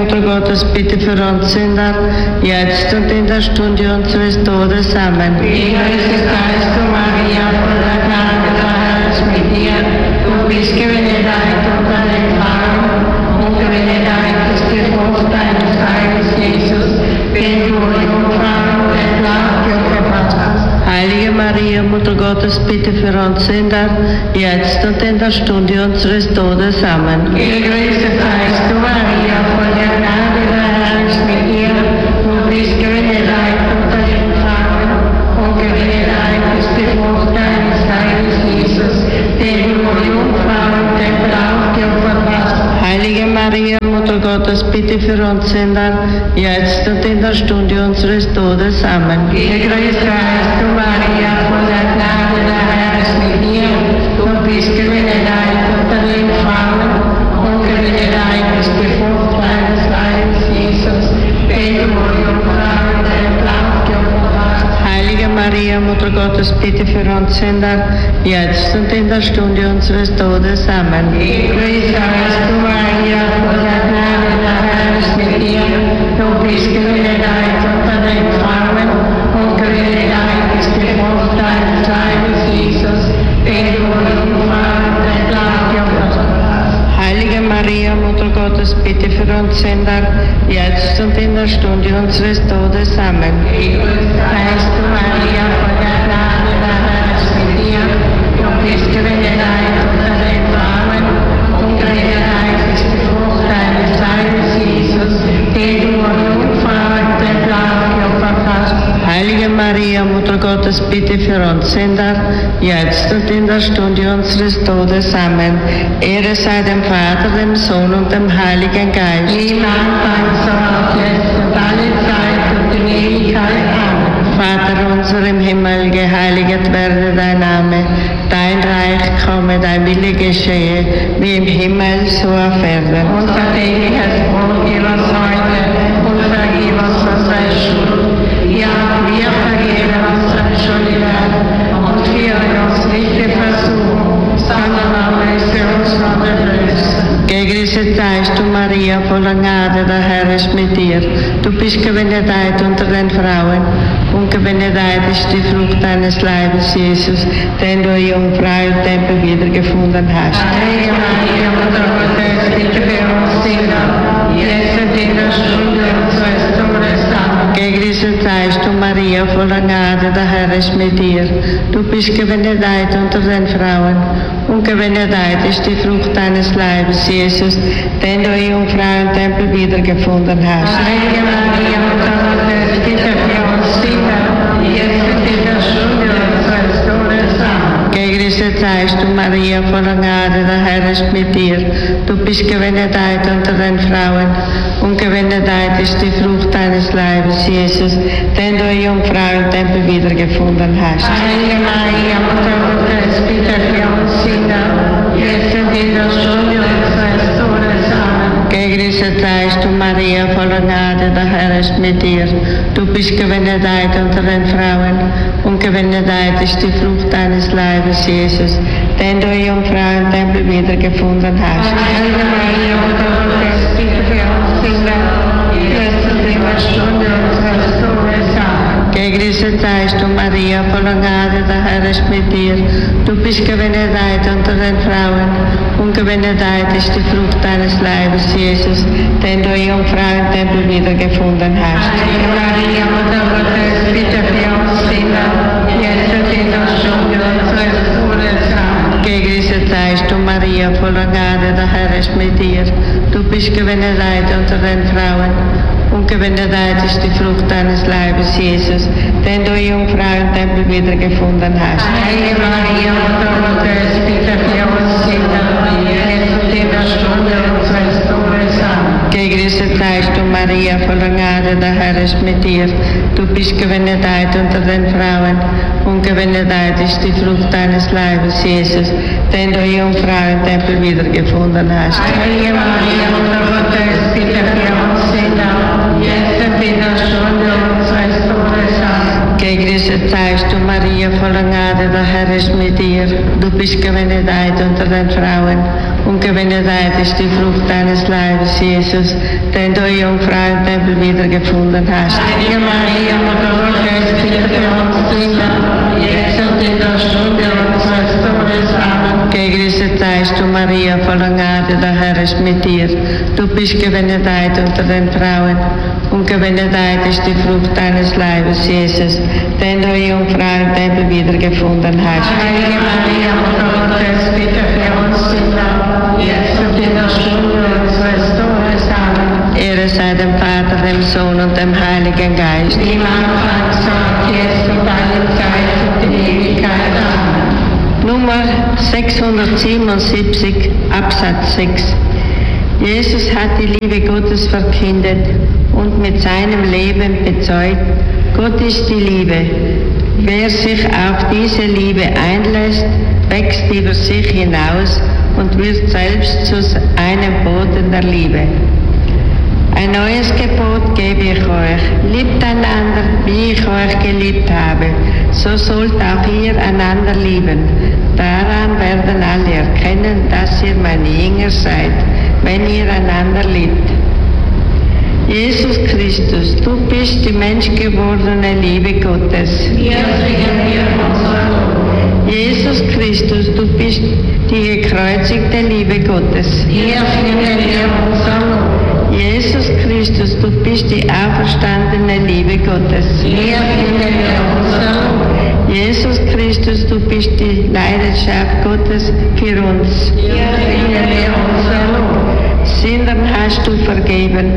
Mutter Gottes, bitte für uns Sünder, jetzt und in der Stunde unseres Todes. Amen. Gegrüßet seist du, Maria, voll der Gnade, der Herr ist mit dir. Du bist gebenedeit unter den Frauen und gebenedeit ist die Frucht deines Leibes, Jesus, den du Jungfrau und entlarvt gebracht hast. Heilige Maria, Mutter Gottes, bitte für uns Sünder, jetzt und in der Stunde unseres Todes. Amen. Gegrüßet seist du, Maria, voll der Gnade, der Herr ist mit dir. Du bist gebenedeit unter den Frauen und gebenedeit ist die Frucht deines Leibes, Jesus, den du Jungfrau und entlarvt gebracht hast. Heilige Maria, Mutter Gottes, bitte für uns Sünder, jetzt und in der Stunde unseres Todes. Amen. Gegrüßt seist du, Maria, voll der Gnade, der Herr ist mit dir. Du bist gebenedeit unter den Frauen und gebenedeit ist die Frucht deines Leibes, Jesus, den du Jungfrau und entlarvt gebracht hast. Heilige Maria, Mutter Gottes, bitte für uns Sünder, jetzt und in der Stunde unseres Todes. Amen. Gegrüßt seist du, Maria, voll der Gnade, der Herr ist mit dir. Du bist gebenedeit unter den Frauen und gebenedeit ist die Frucht deines Leibes, Jesus, den du Jungfrau und entlarvt gebracht hast. Heilige Maria, Mutter Gottes, bitte für uns Sünder, jetzt und in der Stunde unseres Todes. Amen. Gegrüßt seist du, Maria, voll der Gnade, der Herr ist mit dir. Du bist gebenedeit unter den Frauen und gebenedeit ist die Frucht deines Leibes, Jesus, den du Jungfrau und entlarvt gebracht hast. Heilige Maria, Mutter Gottes, bitte für uns Sünder, jetzt und in der Stunde unseres Todes. Amen. Ehre sei dem Vater, dem Sohn und dem Heiligen Geist. Wie am Anfang, so auch jetzt und alle Zeit und in Ewigkeit. Amen. Vater unser im Himmel, geheiliget werde dein Name, dein Reich komme, dein Wille geschehe, wie im Himmel, so auf Erden. Unser tägliches Brot gib uns heute und vergib uns unsere Schuld. Ja, wir vergeben unseren Schuldigern und führe uns nicht in Versuchung, sondern erlöse uns von der Bösen. Gegrüßet seist du, Maria, voller Gnade, der Herr ist mit dir. Du bist gebenedeit unter den Frauen und gebenedeit ist die Frucht deines Leibes, Jesus, den du Jungfrau im Tempel wiedergefunden hast. Heilige Maria, Mutter Gottes, bitte für uns Sünder, jetzt und in der Stunde unseres Todes. Amen. Gegrüßet seist du, Maria, voller Gnade, der Herr ist mit dir. Du bist gebenedeit unter den Frauen und gebenedeit ist die Frucht deines Leibes, Jesus, den du Jungfrau im Tempel wiedergefunden hast. Heilige Maria, Mutter Gottes, bitte für uns Sünder, jetzt und in der Stunde unseres Todes. Amen. Gegrüßet seist du, Maria, voller Gnade, der Herr ist mit dir. Du bist gebenedeit unter den Frauen und gebenedeit ist die Frucht deines Leibes, Jesus, den du Jungfrau im Tempel wiedergefunden hast. Heilige Maria, Mutter Gottes, bitte für uns Sünder, jetzt und in der Stunde unseres Todes. Amen. Gegrüßet seist du, Maria, voller Gnade, der Herr ist mit dir. Du bist gebenedeit unter den Frauen und gebenedeit ist die Frucht deines Leibes, Jesus, den du Jungfrau im Tempel wiedergefunden hast. Heilige Maria, Mutter Gottes, bitte für uns Sünder, jetzt und in der Stunde unseres Todes. Amen. Gegrüßet seist du, Maria, voller Gnade, der Herr ist mit dir. Du bist gebenedeit unter den Frauen und gebenedeit ist die Frucht deines Leibes, Jesus, den du Jungfrau im Tempel wiedergefunden hast. Heilige Maria, Mutter Gottes, bitte für uns Sünder, jetzt und in der Stunde unseres Todes. Amen. Gegrüßet seist du, Maria, voller Gnade, der Herr ist mit dir. Du bist gebenedeit unter den Frauen und gebenedeit ist die Frucht deines Leibes, Jesus, den du Jungfrau im Tempel wiedergefunden hast. Heilige Maria, Mutter Gottes, bitte für uns Sünder, jetzt und in der Stunde unseres Todes. Amen. Gegrüßet seist du, Maria, voller Gnade, der Herr ist mit dir. Du bist gebenedeit unter den Frauen und gebenedeit ist die Frucht deines Leibes, Jesus, den du Jungfrau im Tempel wiedergefunden hast. Heilige Maria, Mutter Gottes, bitte für uns Sünder, jetzt und in der Stunde unseres Todes. Amen. Gegrüßet seist du, Maria, voller Gnade, der Herr ist mit dir. Du bist gebenedeit unter den Frauen und gebenedeit ist die Frucht deines Leibes, Jesus, den du, Jungfrau, im Tempel wiedergefunden hast. Heilige Maria, Mutter Gottes, bitte für uns Sünder, jetzt und in der Stunde unseres Todes. Amen. Gegrüßet seist du, Maria, voller Gnade, der Herr ist mit dir. Du bist gebenedeit unter den Frauen, und gebenedeit ist die Frucht deines Leibes, Jesus, den du, Jungfrau, im Tempel wiedergefunden hast. Heilige Maria, Mutter Gottes, bitte für uns Sünder, jetzt und in der Stunde unseres Todes. Amen. Ehre sei dem Vater, dem Sohn und dem Heiligen Geist. Wie am Anfang so, jetzt und alle Zeit und in Ewigkeit. Amen. Nummer 677, Absatz 6. Jesus hat die Liebe Gottes verkündet und mit seinem Leben bezeugt, Gott ist die Liebe. Wer sich auf diese Liebe einlässt, wächst über sich hinaus und wird selbst zu einem Boden der Liebe. Ein neues Gebot gebe ich euch, liebt einander, wie ich euch geliebt habe, so sollt auch ihr einander lieben. Daran werden alle erkennen, dass ihr meine Jünger seid, wenn ihr einander liebt. Jesus Christus, du bist die menschgewordene Liebe Gottes. Jesus Christus, du bist die gekreuzigte Liebe Gottes. Jesus Christus, du bist die auferstandene Liebe Gottes. Jesus Christus, du bist die Leidenschaft Gottes für uns. Sündern hast du vergeben.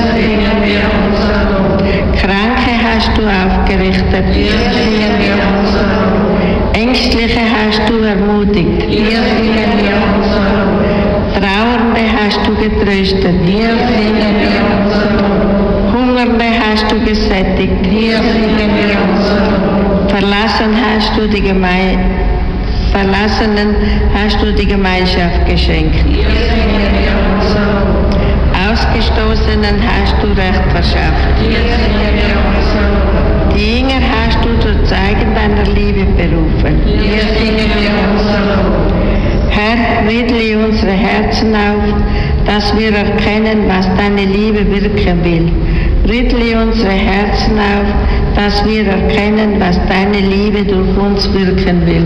Kranke hast du aufgerichtet. Ängstliche hast du ermutigt. Trauernde hast du getröstet. Hungernde hast du gesättigt. Verlassenen hast du die Gemeinschaft geschenkt. Ausgestoßenen hast du Recht verschafft. Die Jünger hast du zu Zeigen deiner Liebe berufen. Herr, riedle unsere Herzen auf, dass wir erkennen, was deine Liebe wirken will. Riedle unsere Herzen auf, dass wir erkennen, was deine Liebe durch uns wirken will.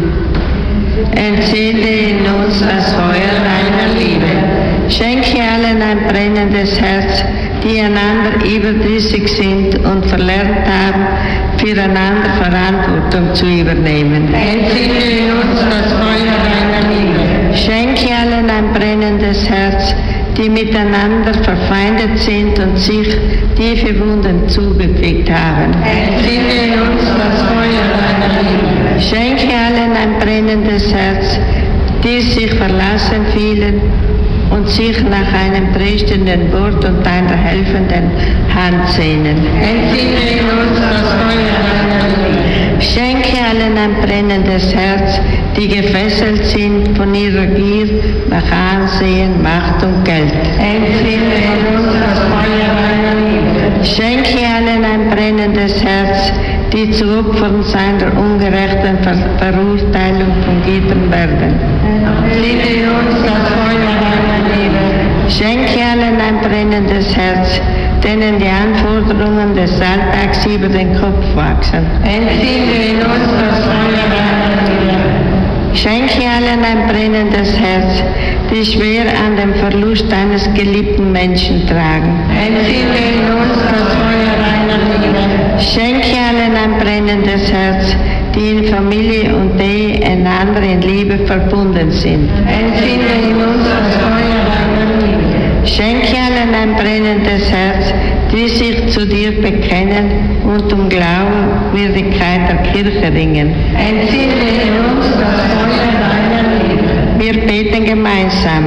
Entzünde in uns das Feuer deiner Liebe. Schenke allen ein brennendes Herz, die einander überdrüssig sind und verlernt haben, füreinander Verantwortung zu übernehmen. Entzünde in uns das Feuer deiner Liebe. Schenke allen ein brennendes Herz, die miteinander verfeindet sind und sich tiefe Wunden zugefügt haben. Entzünde in uns das Feuer deiner Liebe. Schenke allen ein brennendes Herz, die sich verlassen fühlen und sich nach einem tröstenden Wort und einer helfenden Hand sehnen. Entzünde in uns das Feuer deiner Liebe. Schenke allen ein brennendes Herz, die gefesselt sind von ihrer Gier nach Ansehen, Macht und Geld. Entzünde in uns das Feuer deiner Liebe. Schenke allen ein brennendes Herz, die zu Opfern seiner ungerechten Verurteilung von Gittern werden. Entzünde in uns das Feuer deiner Liebe. Schenke allen ein brennendes Herz, denen die Anforderungen des Alltags über den Kopf wachsen. Entzünde in uns das Feuer deiner Liebe. Schenke allen ein brennendes Herz, die schwer an dem Verlust eines geliebten Menschen tragen. Entzünde in uns das Feuer deiner Liebe. Schenke allen ein brennendes Herz, die in Familie und Ehe einander in Liebe verbunden sind. Entzünde in uns das Feuer deiner Liebe. Schenke allen ein brennendes Herz, die sich zu dir bekennen und um Glaubwürdigkeit der Kirche ringen. Entzünde in uns das Feuer deiner Liebe. Wir beten gemeinsam.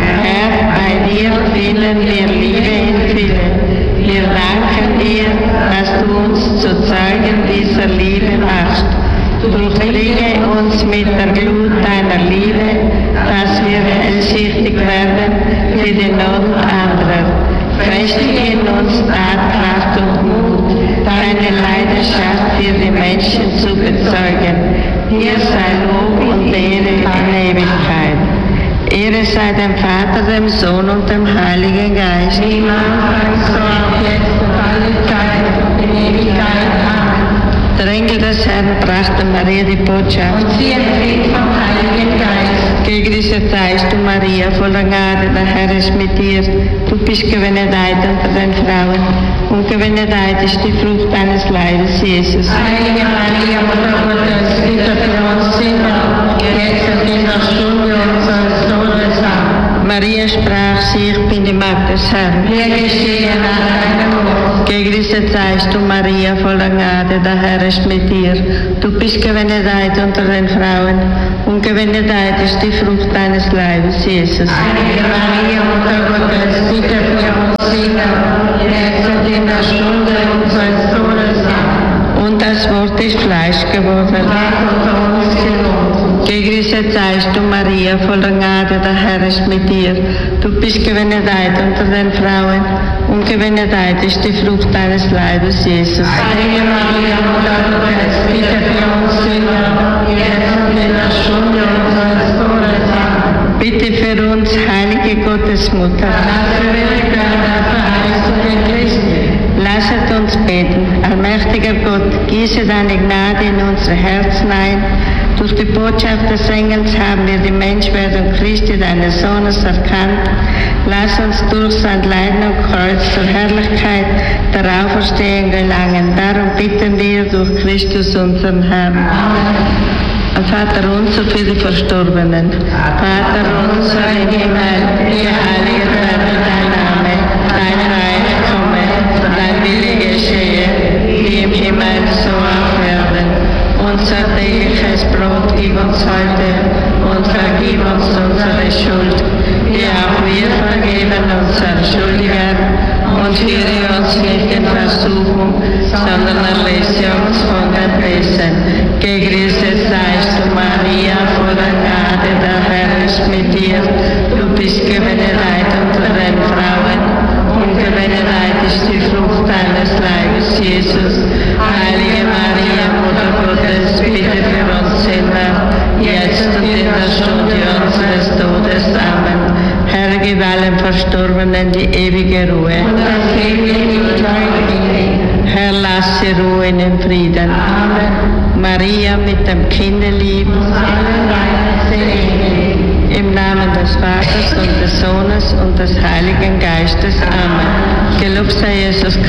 Herr, bei dir finden wir Liebe in Fülle. Wir danken dir, dass du uns zu Zeugen dieser Liebe machst. Durchdringe uns mit der Glut deiner Liebe, dass wir hellsichtig werden für die Not anderer. Festige in uns Tatkraft und Mut, deine Leidenschaft für die Menschen zu bezeugen. Dir sei Lob und Ehre in Ewigkeit. Ehre sei dem Vater, dem Sohn und dem Heiligen Geist. Wie im Anfang, so auch jetzt und alle Zeit und in Ewigkeit. Amen. Der Engel des Herrn brachte Maria die Botschaft. Und sie empfing vom Heiligen Geist. Gegrüßet seist du, Maria, voller Gnade, der Herr ist mit dir. Du bist gebenedeit unter den Frauen, und gebenedeit ist die Frucht deines Leibes, Jesus. Heilige Maria, Mutter Gottes, bitte für uns Sünder, jetzt und in der Stunde unseres Todes. Amen. Maria sprach sie, ich bin die Magd des Herrn. Mir geschehe nach deinem Wort. Gegrüßet seist du, Maria, voller Gnade, der Herr ist mit dir. Du bist gebenedeit unter den Frauen, und gebenedeit ist die Frucht deines Leibes, Jesus. Heilige Maria, Mutter Gottes, bitte für uns Sünder, jetzt und in der Stunde unseres Todes. Amen. Und das Wort ist Fleisch geworden. Ward unter uns gewohnt. Gegrüßet seist du, Maria, voller Gnade, der Herr ist mit dir. Du bist gebenedeit unter den Frauen, und gebenedeit ist die Frucht deines Leibes, Jesus. Heilige Maria, Mutter Gottes, bitte für uns Sünder, jetzt und in der Stunde unseres Todes. Amen. Bitte für uns, heilige Gottesmutter. Lasse wirken der Verheißungen Christi. Lasset uns beten. Allmächtiger Gott, gieße deine Gnade in unsere Herzen ein. Durch die Botschaft des Engels haben wir die Menschwerdung Christi, deines Sohnes, erkannt. Lass uns durch sein Leiden und Kreuz zur Herrlichkeit der Auferstehung gelangen. Darum bitten wir durch Christus, unseren Herrn. Amen. Vater unser für die Verstorbenen. Vater unser im Himmel, geheiligt werde dein Name. Dein Reich komme, dein Wille geschehe, wie im Himmel, so auf Erden. Unser tägliches Brot gib uns heute und vergib uns unsere Schuld, wie auch wir vergeben unseren Schuldigern. Und führe uns nicht in Versuchung, sondern erlöse uns von den Bösen. Gegrüßet seist du, Maria, voller Gnade, der Herr ist mit dir. Du bist gebenedeit unter den Frauen, und gebenedeit ist die Frucht deines Leibes, Jesus. Heilige Maria, Mutter Gottes, bitte für uns Sünder, jetzt und in der Stunde unseres Todes. Amen. Herr, gib allen Verstorbenen die ewige Ruhe. Und das ewige Gläubige. Herr, lass sie ruhen in Frieden. Amen. Maria mit dem Kinderlieben. Uns allen deine Segen. Im Namen des Vaters und des Sohnes und des Heiligen Geistes. Amen. Gelobt sei Jesus Christus.